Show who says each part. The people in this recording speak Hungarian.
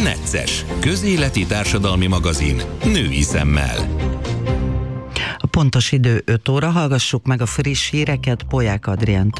Speaker 1: Necces. Közéleti társadalmi magazin női szemmel.
Speaker 2: A pontos idő 5 óra, hallgassuk meg a friss híreket Polyák Adriántól.